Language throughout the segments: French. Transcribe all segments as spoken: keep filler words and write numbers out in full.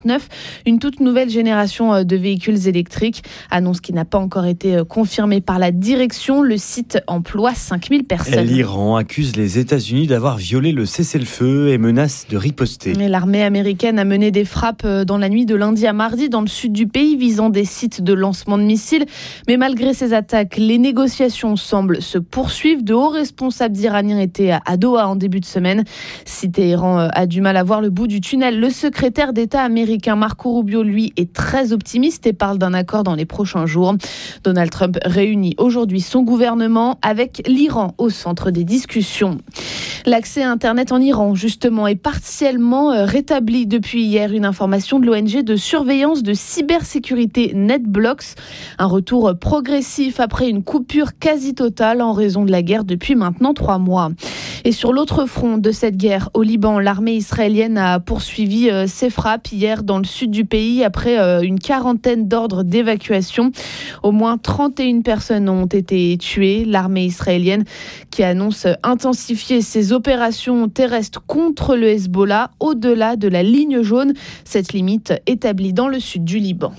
neuf, une toute nouvelle génération de véhicules électriques, annonce qui n'a pas encore été confirmée par la direction. Le site emploie cinq mille personnes. L'Iran accuse les États-Unis d'avoir violé le cessez-le-feu et menace de riposter. Et l'armée américaine a mené des frappes dans la nuit de lundi à mardi dans le sud du pays, visant des sites de lancement de missiles. Mais malgré ces attaques, les négociations semblent se poursuivre. De hauts responsables iraniens étaient à Doha en début de semaine. Si Téhéran a du mal à voir le bout du tunnel, le secrétaire d'État américain Marco Rubio, lui, est très optimiste et parle d'un accord dans les prochains jours. Donald Trump réunit aujourd'hui son gouvernement avec l'Iran au centre des discussions. L'accès à Internet en Iran, justement, est partiellement rétabli depuis hier. Une information de l'O N G de surveillance de cybersécurité NetBlocks. Un retour progressif après une coupure quasi totale en raison de la guerre depuis maintenant trois mois. Et sur l'autre front de cette guerre, au Liban, l'armée israélienne a poursuivi ses frappes hier dans le sud du pays après une quarantaine d'ordres d'évacuation. Au moins trente et une personnes ont été tuées. L'armée israélienne qui annonce intensifier ses opérations terrestres contre le Hezbollah au-delà de la ligne jaune, cette limite établie dans le sud du Liban.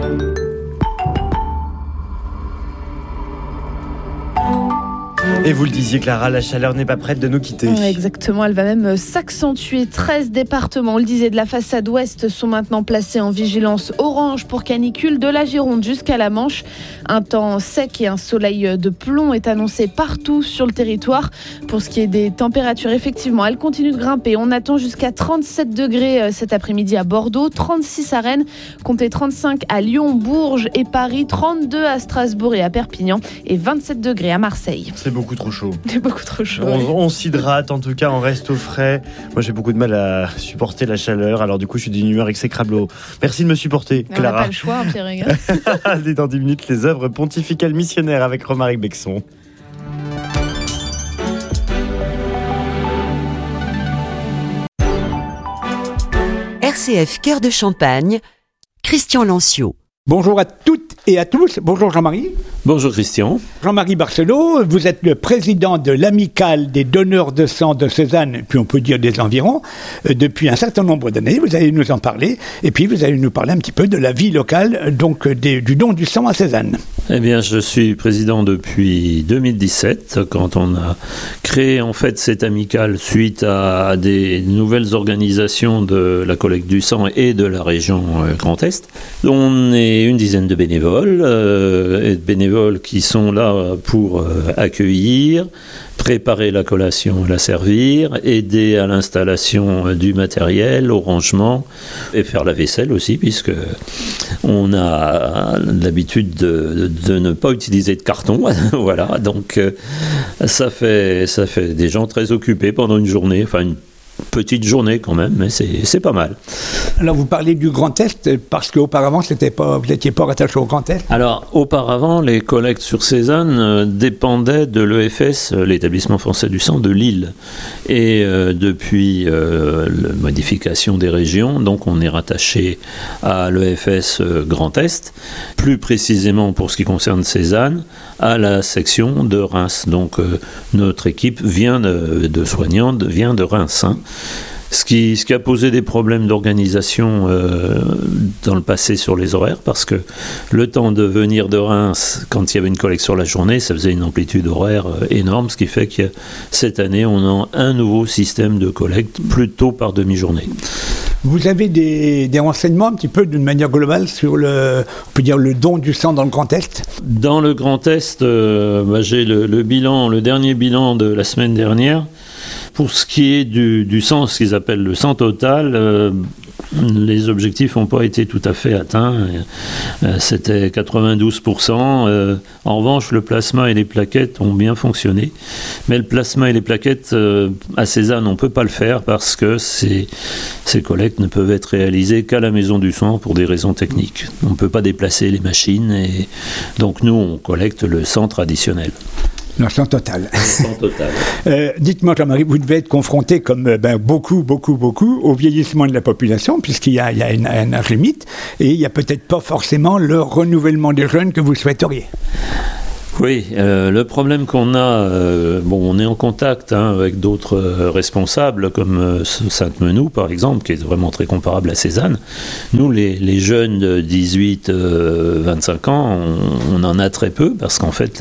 Et vous le disiez, Clara, la chaleur n'est pas prête de nous quitter. Exactement, elle va même s'accentuer. treize départements, on le disait, de la façade ouest sont maintenant placés en vigilance orange pour canicule, de la Gironde jusqu'à la Manche. Un temps sec et un soleil de plomb est annoncé partout sur le territoire. Pour ce qui est des températures, effectivement, elles continuent de grimper. On attend jusqu'à trente-sept degrés cet après-midi à Bordeaux, trente-six à Rennes, comptez trente-cinq à Lyon, Bourges et Paris, trente-deux à Strasbourg et à Perpignan et vingt-sept degrés à Marseille. C'est beaucoup trop chaud. C'est beaucoup trop chaud. On, on s'hydrate, en tout cas, on reste au frais. Moi, j'ai beaucoup de mal à supporter la chaleur. Alors, du coup, je suis d'une humeur exécrable. Merci de me supporter, Clara. On n'a pas le choix, hein, Pierre. Allez, dans dix minutes, les œuvres pontificales missionnaires avec Romaric Bexon. R C F Cœur de Champagne, Christian Lancio. Bonjour à toutes et à tous. Bonjour Jean-Marie. Bonjour Christian. Jean-Marie Barcelot, vous êtes le président de l'amicale des donneurs de sang de Cézanne, puis on peut dire des environs, euh, depuis un certain nombre d'années. Vous allez nous en parler, et puis vous allez nous parler un petit peu de la vie locale, donc des, du don du sang à Cézanne. Eh bien, je suis président depuis deux mille dix-sept, quand on a créé en fait cette amicale suite à des nouvelles organisations de la collecte du sang et de la région Grand Est. On est une dizaine de bénévoles, euh, et de bénévoles qui sont là pour euh, accueillir, préparer la collation et la servir, aider à l'installation du matériel, au rangement et faire la vaisselle aussi, puisque on a l'habitude de, de, de ne pas utiliser de carton. Voilà, donc euh, ça fait, ça fait des gens très occupés pendant une journée, enfin une petite journée quand même, mais c'est, c'est pas mal. Alors vous parlez du Grand Est, parce qu'auparavant c'était pas, vous n'étiez pas rattaché au Grand Est. Alors auparavant, les collectes sur Cézanne euh, dépendaient de l'E F S, l'établissement français du sang de Lille. Et euh, depuis euh, la modification des régions, donc on est rattaché à l'E F S euh, Grand Est, plus précisément pour ce qui concerne Cézanne, à la section de Reims. Donc euh, notre équipe vient de, de soignants vient de Reims. Hein. Ce qui, ce qui a posé des problèmes d'organisation euh, dans le passé sur les horaires, parce que le temps de venir de Reims, quand il y avait une collecte sur la journée, ça faisait une amplitude horaire euh, énorme, ce qui fait que cette année, on a un nouveau système de collecte, plutôt par demi-journée. Vous avez des, des renseignements un petit peu d'une manière globale sur le, on peut dire le don du sang dans le Grand Est ? Dans le Grand Est, euh, bah, j'ai le, le bilan, le dernier bilan de la semaine dernière. Pour ce qui est du, du sang, ce qu'ils appellent le sang total, euh, les objectifs n'ont pas été tout à fait atteints. Euh, c'était quatre-vingt-douze pour cent. Euh, en revanche, le plasma et les plaquettes ont bien fonctionné. Mais le plasma et les plaquettes, euh, à Cézanne, on ne peut pas le faire parce que ces, ces collectes ne peuvent être réalisées qu'à la maison du sang pour des raisons techniques. On ne peut pas déplacer les machines. Et donc nous, on collecte le sang traditionnel. Le sang total. Le sang total. euh, dites-moi, Jean-Marie, vous devez être confronté, comme ben, beaucoup, beaucoup, beaucoup, au vieillissement de la population, puisqu'il y a, il y a une, un âge limite, et il n'y a peut-être pas forcément le renouvellement des jeunes que vous souhaiteriez. Oui, euh, le problème qu'on a, euh, bon, on est en contact hein, avec d'autres euh, responsables, comme euh, Sainte-Menou, par exemple, qui est vraiment très comparable à Cézanne. Nous, les, les jeunes de dix-huit à vingt-cinq ans, on, on en a très peu, parce qu'en fait,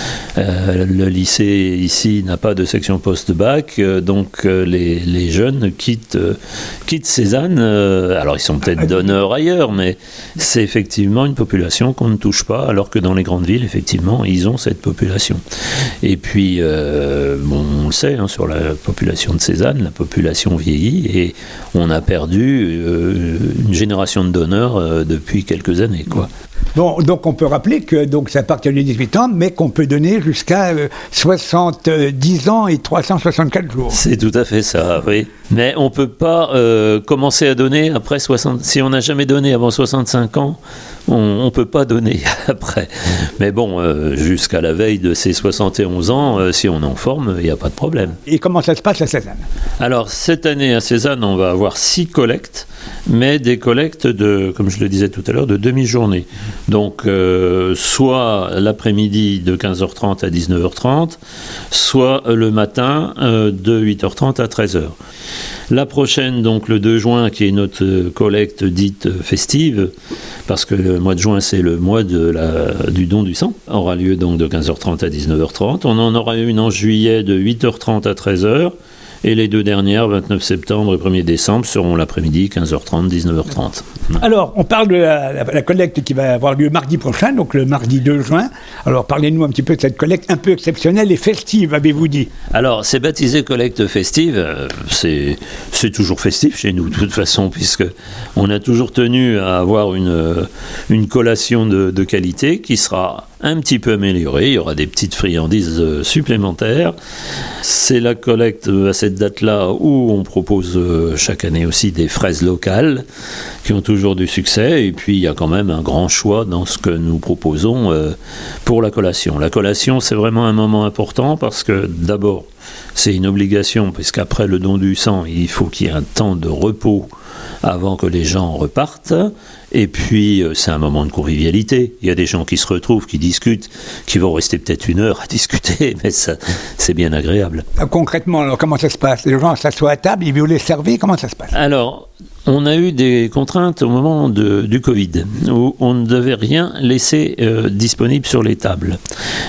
euh, le lycée ici n'a pas de section post-bac, euh, donc euh, les, les jeunes quittent, euh, quittent Cézanne. Euh, alors, ils sont peut-être donneurs ailleurs, mais c'est effectivement une population qu'on ne touche pas, alors que dans les grandes villes, effectivement, ils ont cette population. Et puis, euh, bon, on le sait, hein, sur la population de Cézanne, la population vieillit et on a perdu euh, une génération de donneurs euh, depuis quelques années, quoi. Bon, donc on peut rappeler que donc, c'est à partir de dix-huit ans, mais qu'on peut donner jusqu'à euh, soixante-dix ans et trois cent soixante-quatre jours. C'est tout à fait ça, oui. Mais on ne peut pas euh, commencer à donner après soixante... Si on n'a jamais donné avant soixante-cinq ans, on ne peut pas donner après. Mais bon, euh, jusqu'à la veille de ces soixante et onze ans, euh, si on est en forme, il n'y a pas de problème. Et comment ça se passe à Cézanne? Alors, cette année à Cézanne, on va avoir six collectes, mais des collectes de, comme je le disais tout à l'heure, de demi-journée. Donc, euh, soit l'après-midi de quinze heures trente à dix-neuf heures trente, soit le matin euh, de huit heures trente à treize heures. La prochaine, donc le deux juin, qui est notre collecte dite festive, parce que le mois de juin, c'est le mois de la, du don du sang, aura lieu donc de quinze heures trente à dix-neuf heures trente. On en aura une en juillet de huit heures trente à treize heures. Et les deux dernières, vingt-neuf septembre et premier décembre, seront l'après-midi, quinze heures trente, dix-neuf heures trente. Alors, on parle de la, la, la collecte qui va avoir lieu mardi prochain, donc le mardi deux juin. Alors, parlez-nous un petit peu de cette collecte un peu exceptionnelle et festive, avez-vous dit? Alors, c'est baptisé collecte festive. C'est, c'est toujours festif chez nous, de toute façon, puisque on a toujours tenu à avoir une, une collation de, de qualité qui sera un petit peu améliorée. Il y aura des petites friandises supplémentaires. C'est la collecte à cette date-là où on propose chaque année aussi des fraises locales qui ont toujours du succès. Et puis, il y a quand même un grand choix dans ce que nous proposons pour la collation. La collation, c'est vraiment un moment important parce que, d'abord, c'est une obligation, puisqu'après le don du sang, il faut qu'il y ait un temps de repos avant que les gens repartent. Et puis, c'est un moment de convivialité. Il y a des gens qui se retrouvent, qui discutent, qui vont rester peut-être une heure à discuter, mais ça, c'est bien agréable. Concrètement, alors, comment ça se passe? Les gens s'assoient à table, ils vous les servez, comment ça se passe? Alors, on a eu des contraintes au moment de, du Covid, où on ne devait rien laisser euh, disponible sur les tables.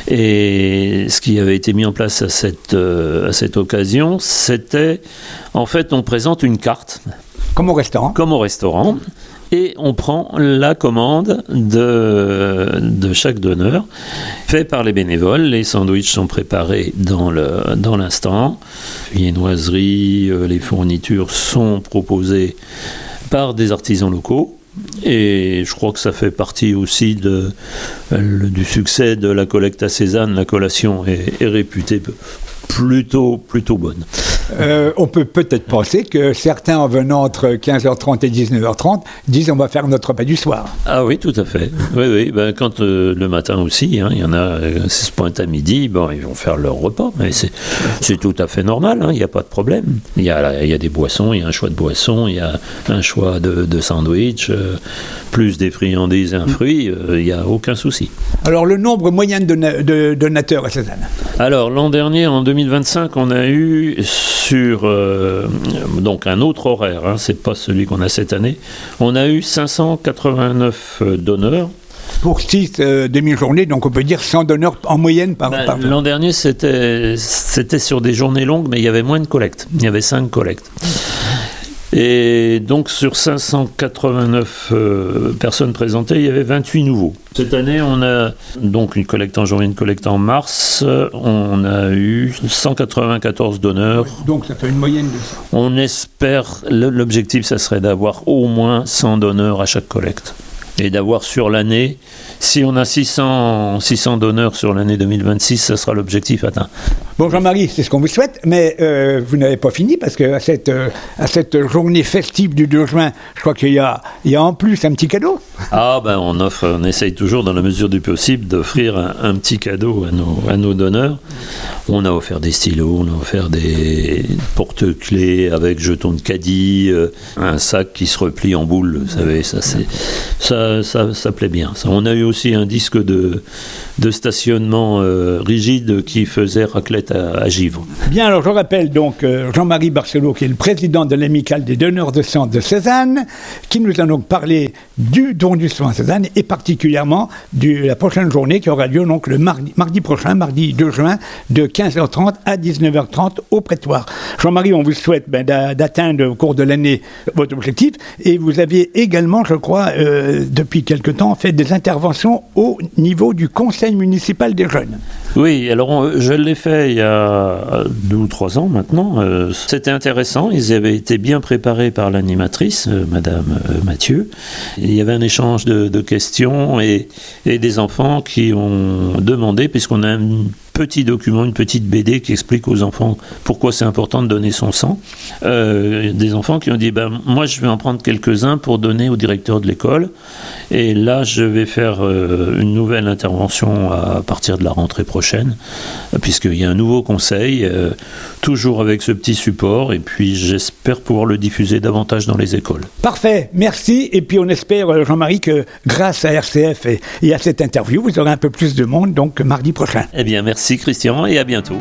Et ce qui avait été mis en place à cette, euh, à cette occasion, c'était, en fait, on présente une carte. Comme au restaurant. Comme au restaurant. Et on prend la commande de, de chaque donneur, fait par les bénévoles. Les sandwichs sont préparés dans, le, dans l'instant. Les viennoiseries, les fournitures sont proposées par des artisans locaux. Et je crois que ça fait partie aussi de, le, du succès de la collecte à Cézanne. La collation est, est réputée plutôt, plutôt bonne. Euh, on peut peut-être penser que certains, en venant entre quinze heures trente et dix-neuf heures trente, disent on va faire notre repas du soir. Ah oui, tout à fait. Oui, oui. Ben, quand euh, le matin aussi, hein, il y en a, euh, ça se pointe à midi, bon, ils vont faire leur repas, mais c'est, c'est tout à fait normal, il hein, n'y a pas de problème. Il y a, il y a des boissons, il y a un choix de boissons, il y a un choix de, de sandwich, euh, plus des friandises et un fruit, il euh, n'y a aucun souci. Alors, le nombre moyen de, de donateurs à Cézanne? Alors, l'an dernier, en deux mille vingt-cinq, on a eu sur euh, donc un autre horaire, hein, c'est pas celui qu'on a cette année, on a eu cinq cent quatre-vingt-neuf donneurs. Pour six euh, demi-journées, donc on peut dire cent donneurs en moyenne par, ben, par jour. L'an dernier, c'était, c'était sur des journées longues, mais il y avait moins de collectes. Il y avait cinq collectes. Et donc sur cinq cent quatre-vingt-neuf euh, personnes présentées, il y avait vingt-huit nouveaux. Cette année, on a donc une collecte en janvier, une collecte en mars. On a eu cent quatre-vingt-quatorze donneurs. Oui, donc ça fait une moyenne de ça. On espère, l'objectif, ça serait d'avoir au moins cent donneurs à chaque collecte. Et d'avoir sur l'année, si on a six cents, six cents donneurs sur l'année deux mille vingt-six, ça sera l'objectif atteint. Bon, Jean-Marie, c'est ce qu'on vous souhaite, mais euh, vous n'avez pas fini, parce qu'à cette, euh, à cette journée festive du deux juin, je crois qu'il y a, il y a en plus un petit cadeau. Ah ben on offre, on essaye toujours dans la mesure du possible d'offrir un, un petit cadeau à nos, à nos donneurs. On a offert des stylos, on a offert des porte-clés avec jetons de caddie, euh, un sac qui se replie en boule, vous savez, ça c'est, ça, ça, ça plaît bien. Ça. On a eu aussi un disque de, de stationnement euh, rigide qui faisait raclette à, à givre. Bien, alors je rappelle donc euh, Jean-Marie Barcelot, qui est le président de l'amicale des donneurs de sang de Cézanne, qui nous a donc parlé du don du sang à Cézanne et particulièrement de la prochaine journée qui aura lieu donc le mardi, mardi prochain, mardi deux juin, de quinze heures trente à dix-neuf heures trente au prétoire. Jean-Marie, on vous souhaite ben, d'atteindre au cours de l'année votre objectif et vous avez également, je crois, euh, depuis quelque temps, fait des interventions au niveau du conseil municipal des jeunes. Oui, alors on, je l'ai fait il y a deux ou trois ans maintenant. Euh, c'était intéressant, ils avaient été bien préparés par l'animatrice, euh, Madame euh, Mathieu. Il y avait un échange de, de questions et, et des enfants qui ont demandé, puisqu'on a un petit document, une petite B D qui explique aux enfants pourquoi c'est important de donner son sang. Euh, des enfants qui ont dit ben, moi je vais en prendre quelques-uns pour donner au directeur de l'école et là je vais faire euh, une nouvelle intervention à partir de la rentrée prochaine puisqu'il y a un nouveau conseil euh, toujours avec ce petit support et puis j'espère pouvoir le diffuser davantage dans les écoles. Parfait, merci et puis on espère Jean-Marie que grâce à R C F et, et à cette interview vous aurez un peu plus de monde donc mardi prochain. Eh bien merci Merci Christian et à bientôt.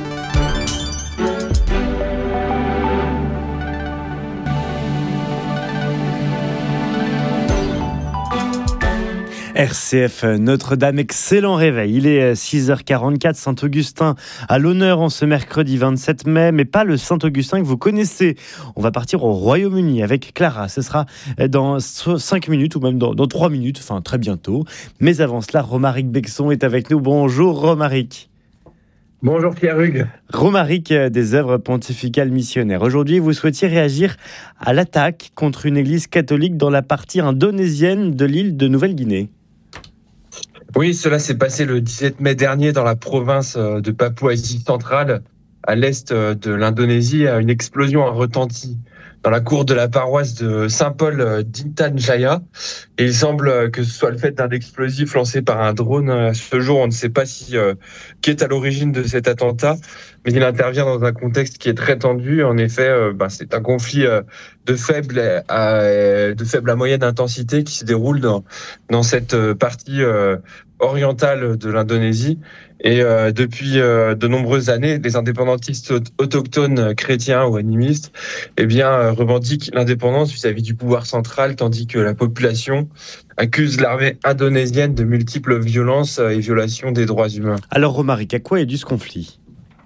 R C F Notre-Dame, excellent réveil. Il est six heures quarante-quatre, Saint-Augustin à l'honneur en ce mercredi vingt-sept mai, mais pas le Saint-Augustin que vous connaissez. On va partir au Royaume-Uni avec Clara. Ce sera dans cinq minutes ou même dans, dans trois minutes, enfin très bientôt. Mais avant cela, Romaric Bexon est avec nous. Bonjour Romaric. Bonjour Pierre-Hugues. Romaric des œuvres pontificales missionnaires. Aujourd'hui, vous souhaitiez réagir à l'attaque contre une église catholique dans la partie indonésienne de l'île de Nouvelle-Guinée. Oui, cela s'est passé le dix-sept mai dernier dans la province de Papouasie centrale, à l'est de l'Indonésie. Une explosion a retenti dans la cour de la paroisse de Saint-Paul d'Intan Jaya. Et il semble que ce soit le fait d'un explosif lancé par un drone. À ce jour, on ne sait pas si, euh, qui est à l'origine de cet attentat, mais il intervient dans un contexte qui est très tendu. En effet, euh, bah, c'est un conflit euh, de, faible à, de faible à moyenne intensité qui se déroule dans, dans cette partie euh, orientale de l'Indonésie. Et euh, depuis euh, de nombreuses années, les indépendantistes autochtones chrétiens ou animistes eh bien, euh, revendiquent l'indépendance vis-à-vis du pouvoir central, tandis que la population accuse l'armée indonésienne de multiples violences et violations des droits humains. Alors Romaric, à quoi est dû ce conflit ?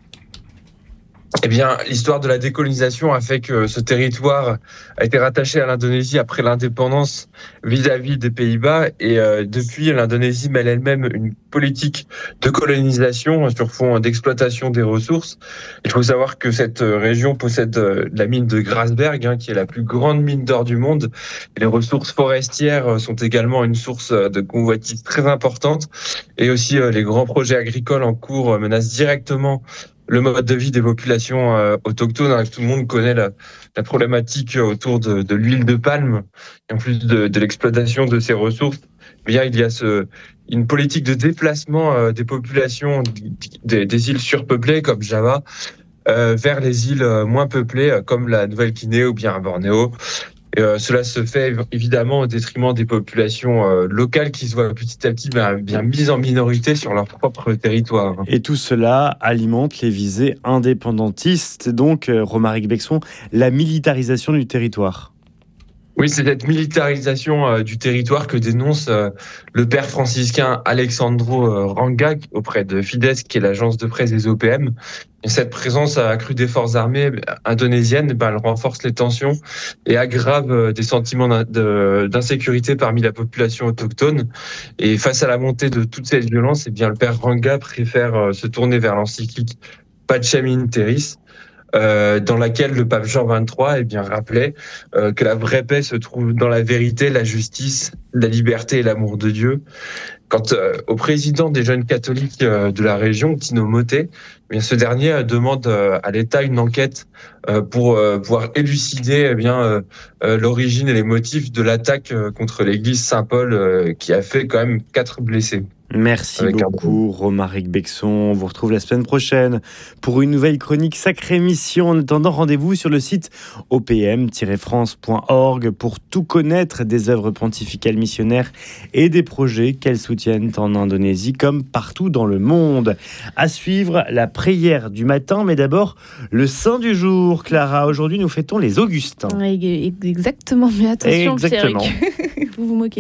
Eh bien, l'histoire de la décolonisation a fait que ce territoire a été rattaché à l'Indonésie après l'indépendance vis-à-vis des Pays-Bas. Et euh, depuis, l'Indonésie mène elle-même une politique de colonisation sur fond d'exploitation des ressources. Il faut savoir que cette région possède la mine de Grasberg, hein, qui est la plus grande mine d'or du monde. Et les ressources forestières sont également une source de convoitise très importante. Et aussi, euh, les grands projets agricoles en cours menacent directement le mode de vie des populations euh, autochtones. Hein. Tout le monde connaît la, la problématique autour de, de l'huile de palme, et en plus de, de l'exploitation de ces ressources. Bien, il y a ce, une politique de déplacement euh, des populations des, des îles surpeuplées comme Java euh, vers les îles moins peuplées comme la Nouvelle-Guinée ou bien Bornéo. Et euh, cela se fait évidemment au détriment des populations euh, locales qui se voient petit à petit bien, bien mises en minorité sur leur propre territoire. Et tout cela alimente les visées indépendantistes, donc, euh, Romaric Bexon, la militarisation du territoire. Oui, c'est cette militarisation euh, du territoire que dénonce euh, le père franciscain Alexandro euh, Ranga auprès de Fides, qui est l'agence de presse des O P M. Et cette présence accrue des forces armées indonésiennes, ben, elle renforce les tensions et aggrave euh, des sentiments de, d'insécurité parmi la population autochtone. Et face à la montée de toutes ces violences, eh bien, le père Ranga préfère euh, se tourner vers l'encyclique Pacem in Terris, Euh, dans laquelle le pape Jean vingt-trois eh bien, rappelait euh, que la vraie paix se trouve dans la vérité, la justice la liberté et l'amour de Dieu. Quant euh, au président des jeunes catholiques euh, de la région, Tino Motet, eh bien, ce dernier euh, demande euh, à l'État une enquête euh, pour euh, pouvoir élucider eh bien, euh, euh, l'origine et les motifs de l'attaque euh, contre l'église Saint-Paul euh, qui a fait quand même quatre blessés. Merci Avec beaucoup, Romaric Bexon. On vous retrouve la semaine prochaine pour une nouvelle chronique Sacrée Mission. En attendant, rendez-vous sur le site o p m tiret france point org pour tout connaître des œuvres pontificales missionnaires et des projets qu'elles soutiennent en Indonésie comme partout dans le monde. À suivre, la prière du matin, mais d'abord le saint du jour. Clara, aujourd'hui nous fêtons les Augustins. Exactement, mais attention, Exactement. Pierrick. Vous vous moquez.